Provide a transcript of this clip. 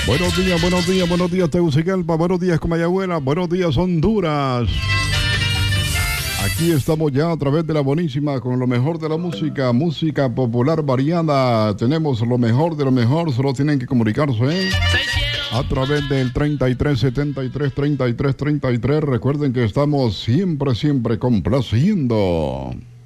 buenos días Tegucigalpa, buenos días Comayagüela, buenos días Honduras. Aquí estamos ya a través de la buenísima con lo mejor de la música, música popular variada. Tenemos lo mejor de lo mejor, solo tienen que comunicarse a través del 3373-3333. Recuerden que estamos siempre complaciendo.